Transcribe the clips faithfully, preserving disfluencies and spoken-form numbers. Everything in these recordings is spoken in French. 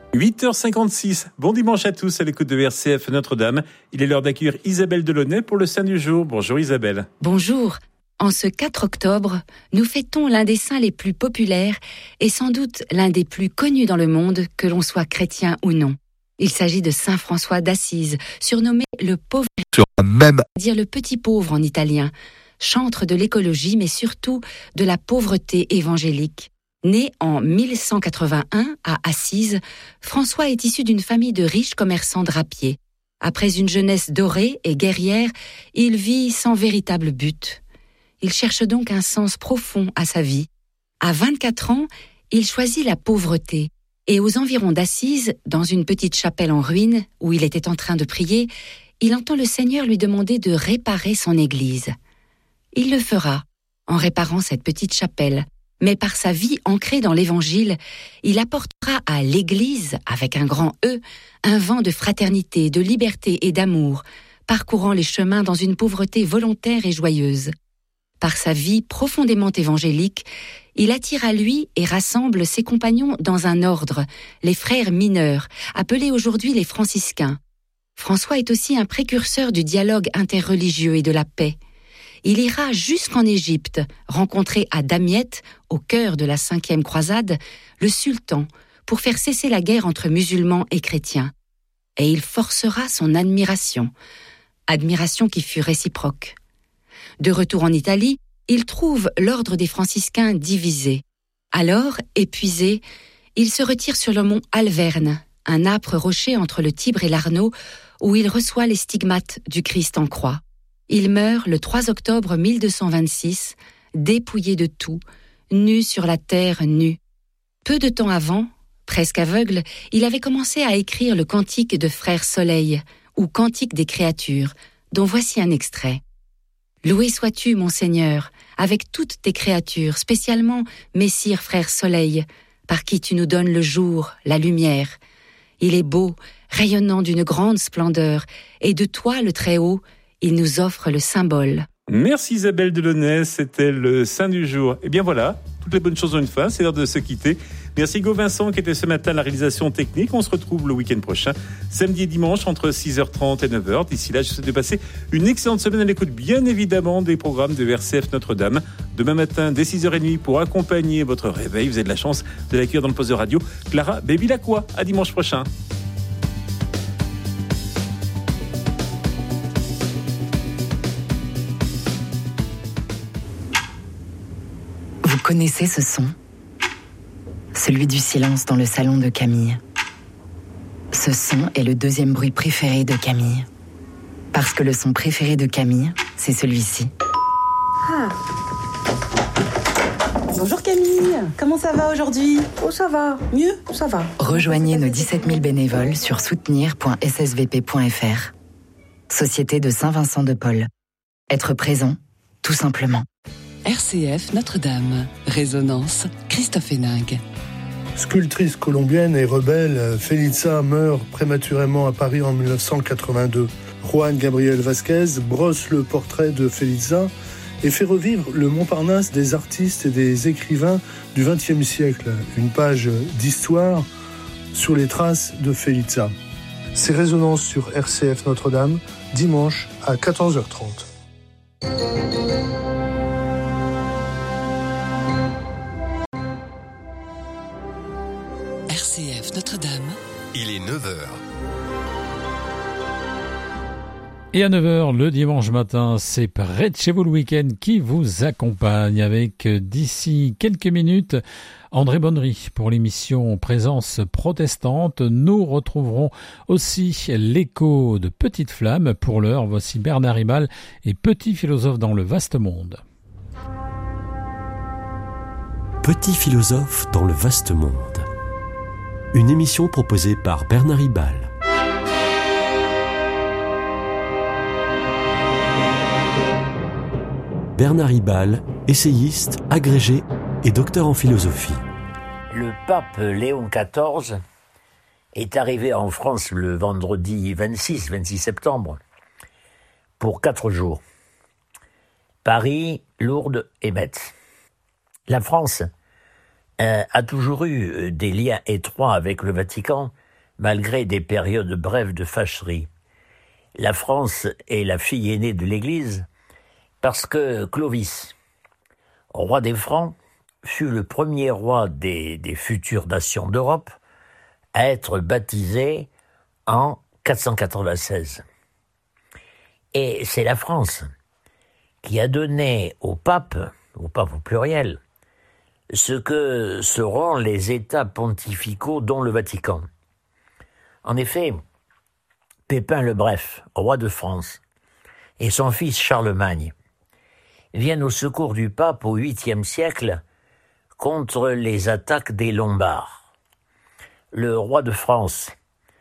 huit heures cinquante-six, bon dimanche à tous à l'écoute de R C F Notre-Dame. Il est l'heure d'accueillir Isabelle Delaunay pour le Saint du jour. Bonjour Isabelle. Bonjour. En ce quatre octobre, nous fêtons l'un des saints les plus populaires et sans doute l'un des plus connus dans le monde, que l'on soit chrétien ou non. Il s'agit de Saint François d'Assise, surnommé le pauvre, même dire le petit pauvre en italien, chantre de l'écologie mais surtout de la pauvreté évangélique. Né en mille cent quatre-vingt-un à Assise, François est issu d'une famille de riches commerçants drapiers. Après une jeunesse dorée et guerrière, il vit sans véritable but. Il cherche donc un sens profond à sa vie. À vingt-quatre ans, il choisit la pauvreté. Et aux environs d'Assise, dans une petite chapelle en ruine, où il était en train de prier, il entend le Seigneur lui demander de réparer son église. Il le fera, en réparant cette petite chapelle. Mais par sa vie ancrée dans l'Évangile, il apportera à l'Église, avec un grand E, un vent de fraternité, de liberté et d'amour, parcourant les chemins dans une pauvreté volontaire et joyeuse. Par sa vie profondément évangélique, il attire à lui et rassemble ses compagnons dans un ordre, les frères mineurs, appelés aujourd'hui les franciscains. François est aussi un précurseur du dialogue interreligieux et de la paix. Il ira jusqu'en Égypte, rencontrer à Damiette, au cœur de la cinquième croisade, le sultan, pour faire cesser la guerre entre musulmans et chrétiens. Et il forcera son admiration, admiration qui fut réciproque. De retour en Italie, il trouve l'ordre des franciscains divisé. Alors, épuisé, il se retire sur le mont Alverne, un âpre rocher entre le Tibre et l'Arno, où il reçoit les stigmates du Christ en croix. Il meurt le trois octobre mille deux cent vingt-six, dépouillé de tout, nu sur la terre nue. Peu de temps avant, presque aveugle, il avait commencé à écrire le cantique de Frère Soleil, ou cantique des créatures, dont voici un extrait. « Loué sois-tu, mon Seigneur, avec toutes tes créatures, spécialement Messire Frère Soleil, par qui tu nous donnes le jour, la lumière. Il est beau, rayonnant d'une grande splendeur, et de toi, le Très-Haut, il nous offre le symbole. » Merci Isabelle Delaunay, c'était le Saint du jour. Et bien voilà, toutes les bonnes choses ont une fin, c'est l'heure de se quitter. Merci Hugo Vincent qui était ce matin à la réalisation technique. On se retrouve le week-end prochain, samedi et dimanche entre six heures trente et neuf heures. D'ici là, je vous souhaite de passer une excellente semaine à l'écoute, bien évidemment, des programmes de R C F Notre-Dame. Demain matin, dès six heures trente, pour accompagner votre réveil, vous avez de la chance de l'accueillir dans le poste de radio, Clara Baby-Lacroix. À dimanche prochain. Vous connaissez ce son ? Celui du silence dans le salon de Camille. Ce son est le deuxième bruit préféré de Camille. Parce que le son préféré de Camille, c'est celui-ci. Ah. Bonjour Camille, comment ça va aujourd'hui ? Oh ça va, mieux, ça va. Rejoignez nos dix-sept mille bénévoles sur soutenir point s s v p point f r. Société de Saint-Vincent de Paul. Être présent, tout simplement. R C F Notre-Dame. Résonance, Christophe Héningue. Sculptrice colombienne et rebelle, Felitza meurt prématurément à Paris en dix-neuf cent quatre-vingt-deux. Juan Gabriel Vasquez brosse le portrait de Felitza et fait revivre le Montparnasse des artistes et des écrivains du vingtième siècle. Une page d'histoire sur les traces de Felitza. C'est Résonance sur R C F Notre-Dame, dimanche à quatorze heures trente. R C F Notre-Dame. Il est neuf heures. Et à neuf heures, le dimanche matin, c'est près de chez vous le week-end qui vous accompagne avec, d'ici quelques minutes, André Bonnery pour l'émission Présence protestante. Nous retrouverons aussi l'écho de Petite Flamme. Pour l'heure, voici Bernard Ribal et Petit philosophe dans le vaste monde. Petit philosophe dans le vaste monde. Une émission proposée par Bernard Ribal. Bernard Ribal, essayiste, agrégé et docteur en philosophie. Le pape Léon quatorze est arrivé en France le vendredi vingt-six septembre pour quatre jours. Paris, Lourdes et Metz. La France euh, a toujours eu des liens étroits avec le Vatican, malgré des périodes brèves de fâcherie. La France est la fille aînée de l'Église parce que Clovis, roi des Francs, fut le premier roi des, des futures nations d'Europe à être baptisé en quatre cent quatre-vingt-seize. Et c'est la France qui a donné au pape, au pape au pluriel, ce que seront les États pontificaux dont le Vatican. En effet, Pépin le Bref, roi de France, et son fils Charlemagne viennent au secours du pape au huitième siècle contre les attaques des Lombards. Le roi de France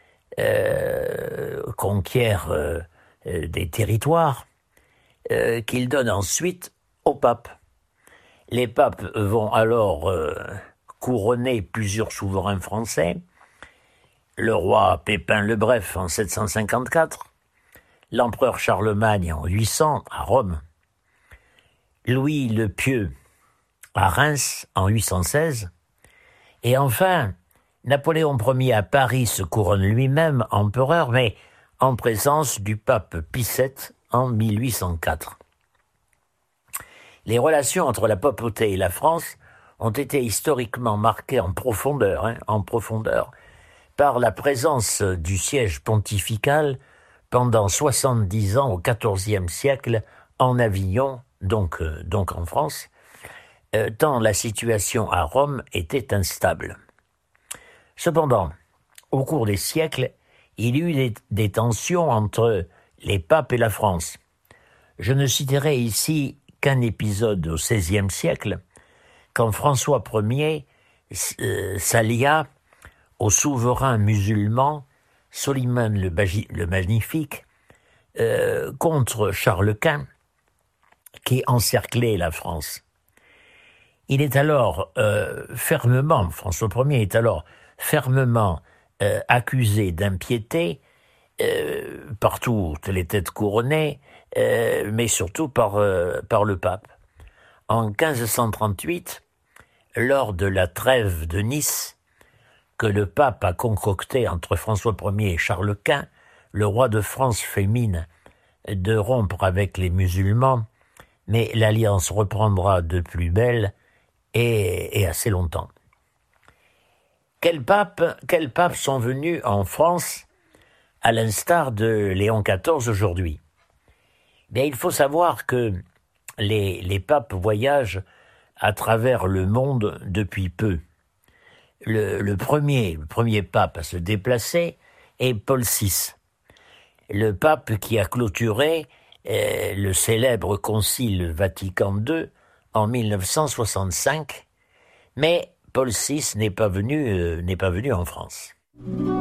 euh, conquiert euh, des territoires euh, qu'il donne ensuite au pape. Les papes vont alors euh, couronner plusieurs souverains français. Le roi Pépin le Bref en sept cent cinquante-quatre, l'empereur Charlemagne en huit cents à Rome, Louis le Pieux à Reims en huit cent seize, et enfin Napoléon Ier à Paris se couronne lui-même empereur, mais en présence du pape Pie sept en mille huit cent quatre. Les relations entre la papauté et la France ont été historiquement marquées en profondeur, hein, en profondeur, par la présence du siège pontifical pendant soixante-dix ans au quatorzième siècle en Avignon, donc, euh, donc en France, euh, tant la situation à Rome était instable. Cependant, au cours des siècles, il y eut des, des tensions entre les papes et la France. Je ne citerai ici qu'un épisode au seizième siècle, quand François Ier euh, s'allia au souverain musulman Soliman le, Bagi, le Magnifique euh, contre Charles Quint, qui encerclait la France. Il est alors euh, fermement, François Ier est alors fermement euh, accusé d'impiété euh, par toutes les têtes couronnées, euh, mais surtout par, euh, par le pape. En quinze cent trente-huit, lors de la trêve de Nice, que le pape a concocté entre François Ier et Charles Quint, le roi de France fait mine de rompre avec les musulmans, mais l'alliance reprendra de plus belle et, et assez longtemps. Quels papes, quels papes sont venus en France à l'instar de Léon quatorze aujourd'hui? Bien, il faut savoir que les, les papes voyagent à travers le monde depuis peu. Le, le, premier, le premier pape à se déplacer est Paul six, le pape qui a clôturé euh, le célèbre concile Vatican deux en mille neuf cent soixante-cinq, mais Paul six n'est pas venu, euh, n'est pas venu en France.